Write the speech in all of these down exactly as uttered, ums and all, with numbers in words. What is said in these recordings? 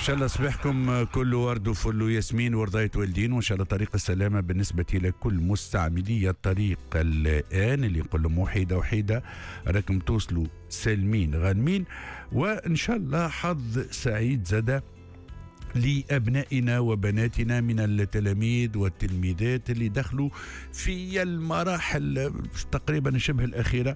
شاء الله صباحكم كله ورد وفل وياسمين ورضاية والدين، وان شاء الله طريق السلامة بالنسبة لكل مستعملي الطريق الآن، اللي يقول لهم وحيدة وحيدة راكم توصلوا سالمين غانمين، وان شاء الله حظ سعيد زادة لأبنائنا وبناتنا من التلاميذ والتلميذات اللي دخلوا في المراحل تقريبا شبه الأخيرة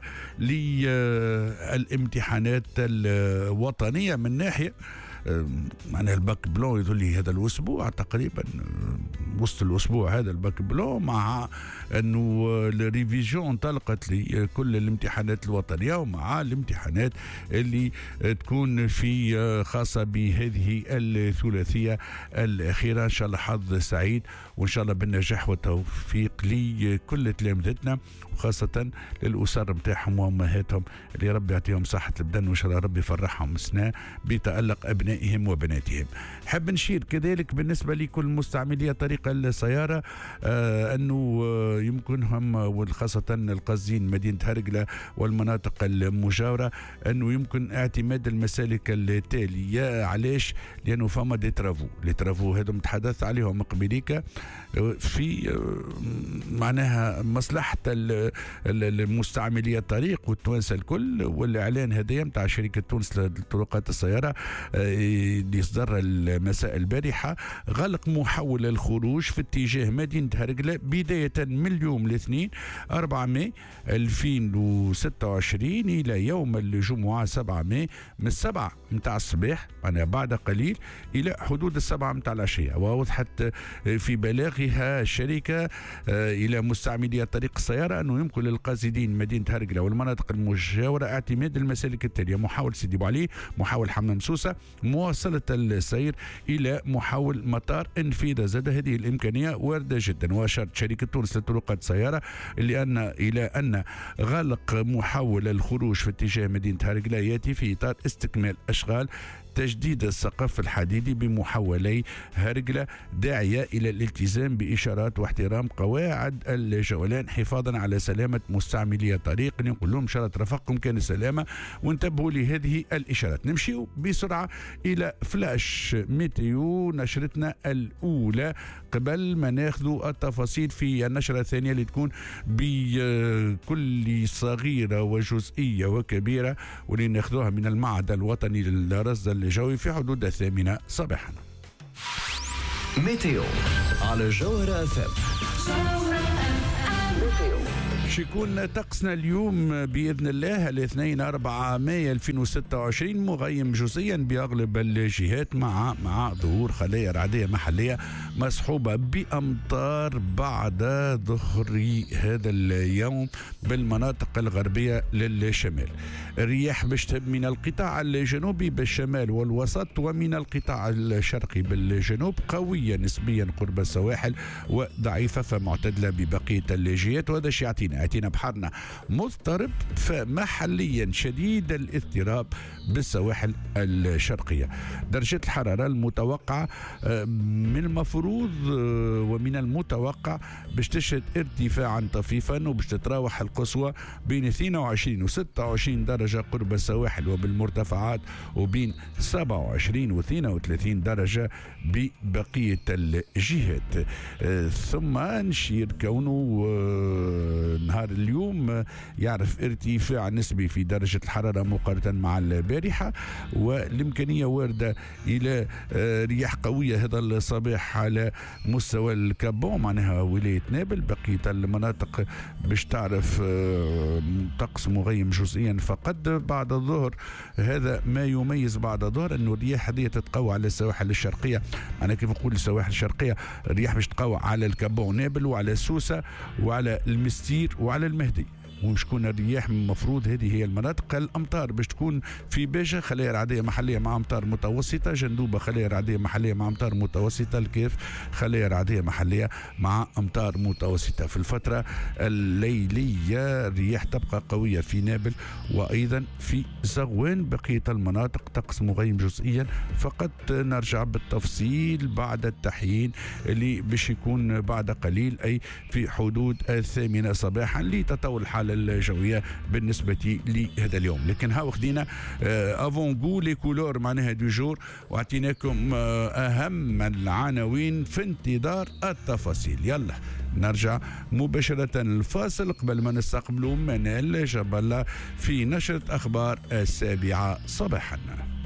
للامتحانات الوطنية. من ناحية معناها الباك بلون يقول لي هذا الأسبوع تقريبا وسط الأسبوع هذا الباك بلون، مع أنه الريفيجون انطلقت لكل الامتحانات الوطنية ومع الامتحانات اللي تكون في خاصة بهذه الثلاثية الأخيرة. إن شاء الله حظ سعيد وإن شاء الله بالنجاح والتوفيق لكل تلامذتنا، وخاصة للأسر متاعهم وأمهاتهم اللي ربي يعطيهم صحة البدن، وإن شاء الله ربي يفرحهم سنة بتألق أبنائهم وبناتهم. حب نشير كذلك بالنسبة لكل مستعملي طريق السيارة آه أنه آه يمكنهم، وخاصة القازين مدينة هرقلة والمناطق المجاورة، أنه يمكن اعتماد المسالك التالية. علاش؟ لأنه فما دي ترافو لي ترافو هذم تحدث عليهم قبليك في آه معناها مصلحة المستعملي الطريق والتوانسة الكل. والإعلان هذا متاع شركة تونس لطرقات السيارة اللي صدر المساء البارحة غلق محول الخروج في اتجاه مدينة هرقلة بداية من اليوم الاثنين أربعة ماي ألفين وستة وعشرين إلى يوم الجمعة سبعة ماي من السبعة متاع الصباح أنا بعد قليل إلى حدود السبعة متاع العشية. ووضحت في بلاغها الشركة إلى مستعملي طريق السيارة أنه يمكن للقاصدين مدينة هرقلة والمناطق المجاورة اعتماد المسالك التالية: محاول سيدي بوعلي، محاول حمام سوسة، مواصلة السير إلى محاول مطار انفيدا. زاد هذه الإمكانية واردة جدا. وأشارت شركة تونس لطرقات السيارة اللي أن إلى أن غلق محاول الخروج في اتجاه مدينة هرقلة يأتي في إطار استكمال أشغال تجديد السقف الحديدي بمحولي هرقلة، داعية إلى الالتزام بإشارات واحترام قواعد الجولان حفاظا على سلامة مستعملي الطريق. نقول لهم شرط رفقكم كان السلامة وانتبهوا لهذه الإشارات. نمشي بسرعة إلى فلاش ميتيو نشرتنا الأولى قبل ما ناخذ التفاصيل في النشرة الثانية اللي تكون بكل صغيرة وجزئية وكبيرة، واللي ناخذوها من المعهد الوطني للرصد الجوي في حدود الثامنة صباحا. ميتيو على جوهرة اف ام. شيكون طقسنا اليوم بإذن الله الاثنين أربعة ماي ألفين وستة وعشرين مغيم جزئيا بأغلب الجهات مع مع ظهور خلايا رعدية محلية مصحوبة بأمطار بعد ظهر هذا اليوم بالمناطق الغربية للشمال. الرياح باش من القطاع الجنوبي بالشمال والوسط ومن القطاع الشرقي بالجنوب قوية نسبيا قرب السواحل وضعيفة فمعتدلة ببقية الجهات. وهذا الشيء يعطينا يعطينا بحرنا مضطرب فمحليا شديد الاضطراب بالسواحل الشرقية. درجة الحرارة المتوقعة من المفروض ومن المتوقع باش تشهد ارتفاعا طفيفا وباش تتراوح القصوى بين اثنين وعشرين و ستة وعشرين درجة قرب السواحل وبالمرتفعات، وبين سبعة وعشرين و اثنين وثلاثين درجة ببقية الجهات. ثم نشير كونه نهار اليوم يعرف ارتفاع نسبي في درجة الحرارة مقارنة مع البارحة، والإمكانية واردة إلى رياح قوية هذا الصباح على مستوى الكابون معناها ولاية نابل. بقية المناطق باش تعرف طقس مغيم جزئيا فقط بعد الظهر. هذا ما يميز بعد الظهر أنه الرياح هذه تتقوى على السواحل الشرقية. أنا كيف نقول السواحل الشرقية الرياح باش تتقوى على الكابون نابل وعلى سوسة وعلى المستير وعلى المهدي. وشكون الرياح المفروض هذه هي المناطق. الامطار باش تكون في باجة خلايا رعدية محلية مع امطار متوسطة، جندوبة خلايا رعدية محلية مع امطار متوسطة، الكيف خلايا رعدية محلية مع امطار متوسطة. في الفترة الليلية الرياح تبقى قوية في نابل وايضا في زغوان. بقية المناطق طقس مغيم جزئيا فقط. نرجع بالتفصيل بعد التحيين اللي باش يكون بعد قليل اي في حدود الثامنة صباحا لتطور الحالة الحالة الجوية بالنسبة لهذا اليوم. لكن ها خدينا افون جو لي كولور معناها دو جور، واعطيناكم اهم العناوين في انتظار التفاصيل. يلا نرجع مباشرة الفاصل قبل ما نستقبلوا منال جبل في نشرة أخبار السابعة صباحا.